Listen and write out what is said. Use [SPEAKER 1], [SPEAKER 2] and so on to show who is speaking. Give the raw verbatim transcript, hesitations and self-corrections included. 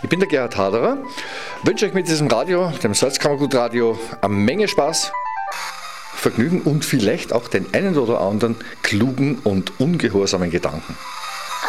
[SPEAKER 1] Ich bin der Gerhard Haderer, wünsche euch mit diesem Radio, dem Salzkammergut-Radio, eine Menge Spaß, Vergnügen und vielleicht auch den einen oder anderen klugen und ungehorsamen Gedanken.